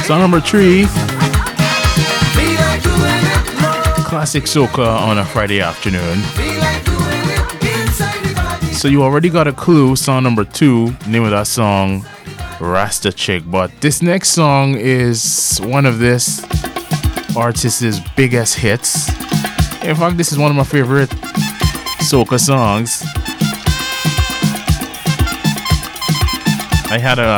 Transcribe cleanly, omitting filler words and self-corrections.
Song number 3. Classic soca on a Friday afternoon. So you already got a clue. Song number 2, name of that song, Rasta Chick. But this next song is one of this artist's biggest hits. In fact, this is one of my favorite soca songs. I had a